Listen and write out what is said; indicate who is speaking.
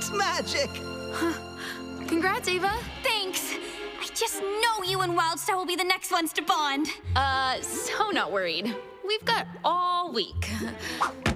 Speaker 1: It's magic!
Speaker 2: Congrats, Ava.
Speaker 3: Thanks. I just know you and Wildstar will be the next ones to bond.
Speaker 2: So not worried. We've got all week.